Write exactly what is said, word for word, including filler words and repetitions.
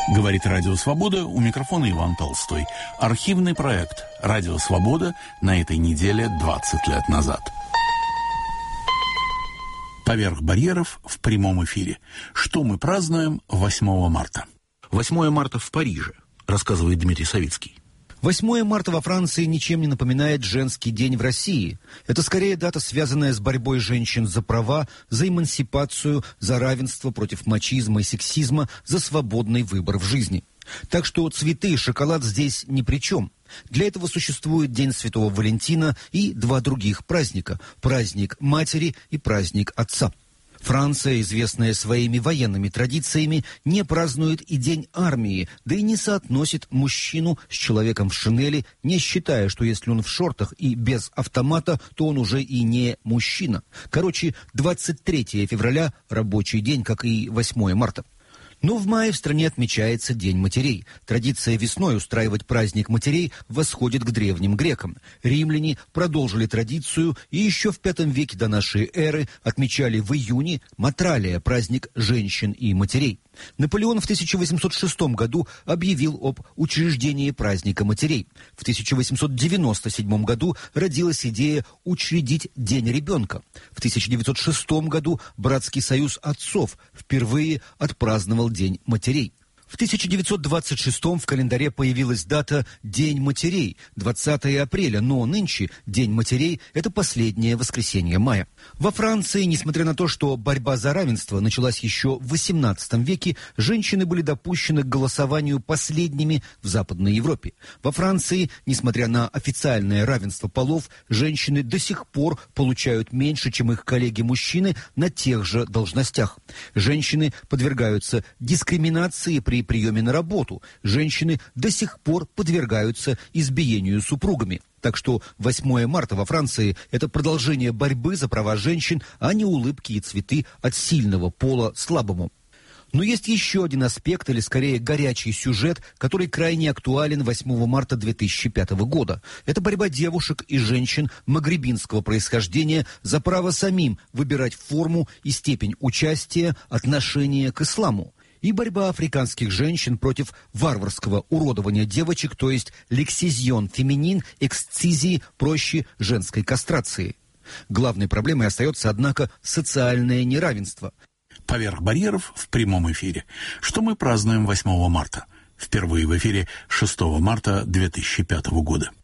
Говорит Радио Свобода, у микрофона Иван Толстой. Архивный проект «Радио Свобода» на этой неделе двадцать лет назад. «Поверх барьеров» в прямом эфире. Что мы празднуем восьмого марта? восьмое марта в Париже, рассказывает Дмитрий Савицкий. восьмое марта во Франции ничем не напоминает женский день в России. Это скорее дата, связанная с борьбой женщин за права, за эмансипацию, за равенство против мачизма и сексизма, за свободный выбор в жизни. Так что цветы и шоколад здесь ни при чем. Для этого существует День Святого Валентина и два других праздника – праздник матери и праздник отца. Франция, известная своими военными традициями, не празднует и День армии, да и не соотносит мужчину с человеком в шинели, не считая, что если он в шортах и без автомата, то он уже и не мужчина. Короче, двадцать третьего февраля – рабочий день, как и восьмое марта. Но в мае в стране отмечается День матерей. Традиция весной устраивать праздник матерей восходит к древним грекам. Римляне продолжили традицию и еще в пятом веке до нашей эры отмечали в июне Матралия, праздник женщин и матерей. Наполеон в тысяча восемьсот шестом году объявил об учреждении праздника матерей. В тысяча восемьсот девяносто седьмом году родилась идея учредить День ребенка. В тысяча девятьсот шестом году Братский союз отцов впервые отпраздновал День матерей. В тысяча девятьсот двадцать шестом в календаре появилась дата День матерей, двадцатого апреля, но нынче День матерей – это последнее воскресенье мая. Во Франции, несмотря на то, что борьба за равенство началась еще в восемнадцатом веке, женщины были допущены к голосованию последними в Западной Европе. Во Франции, несмотря на официальное равенство полов, женщины до сих пор получают меньше, чем их коллеги-мужчины на тех же должностях. Женщины подвергаются дискриминации при приеме на работу. Женщины до сих пор подвергаются избиению супругами. Так что восьмое марта во Франции – это продолжение борьбы за права женщин, а не улыбки и цветы от сильного пола слабому. Но есть еще один аспект, или скорее горячий сюжет, который крайне актуален восьмого марта две тысячи пятого года. Это борьба девушек и женщин магрибинского происхождения за право самим выбирать форму и степень участия, отношения к исламу. И борьба африканских женщин против варварского уродования девочек, то есть лексизион феминин, эксцизии, проще женской кастрации. Главной проблемой остается, однако, социальное неравенство. «Поверх барьеров» в прямом эфире. Что мы празднуем восьмого марта? Впервые в эфире шестого марта две тысячи пятого года.